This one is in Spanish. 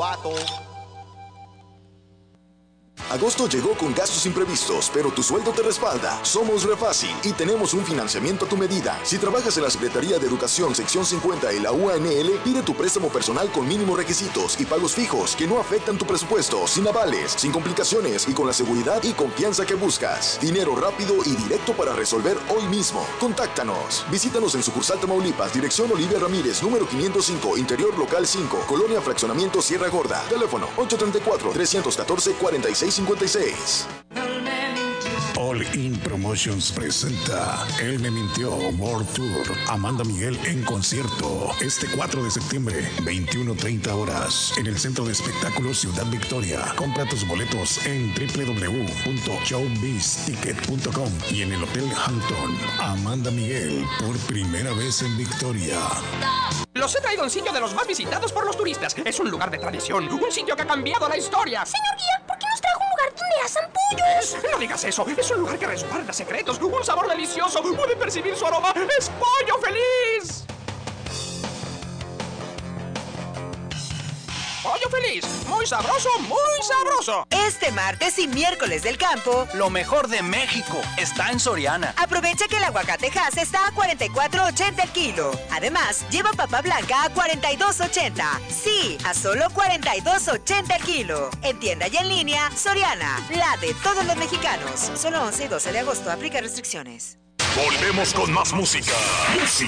vato. Agosto llegó con gastos imprevistos, pero tu sueldo te respalda. Somos Refácil y tenemos un financiamiento a tu medida. Si trabajas en la Secretaría de Educación, sección 50 y la UANL, pide tu préstamo personal con mínimos requisitos y pagos fijos que no afectan tu presupuesto, sin avales, sin complicaciones y con la seguridad y confianza que buscas. Dinero rápido y directo para resolver hoy mismo. Contáctanos. Visítanos en sucursal Tamaulipas, dirección Olivia Ramírez, número 505, interior local 5, Colonia Fraccionamiento Sierra Gorda. Teléfono 834-314-4656. All In Promotions presenta Él me mintió World Tour. Amanda Miguel en concierto este 4 de septiembre, 21:30 horas, en el Centro de Espectáculos Ciudad Victoria. Compra tus boletos en www.showbizticket.com y en el Hotel Hampton. Amanda Miguel, por primera vez en Victoria. Los he traído un sitio de los más visitados por los turistas. Es un lugar de tradición, un sitio que ha cambiado la historia. Señor guía, ¿por qué nos trajo un lugar donde asan pollos? No digas eso, es un lugar que resguarda secretos, un sabor delicioso. Puede percibir su aroma. ¡Es pollo feliz! ¡Pollo feliz! ¡Muy sabroso, muy sabroso! Este martes y miércoles del campo, lo mejor de México está en Soriana. Aprovecha que el aguacate Hass está a $44.80 el kilo. Además, lleva papa blanca a $42.80. Sí, a solo $42.80 el kilo. En tienda y en línea, Soriana, la de todos los mexicanos. Solo 11 y 12 de agosto, aplica restricciones. Volvemos con más música.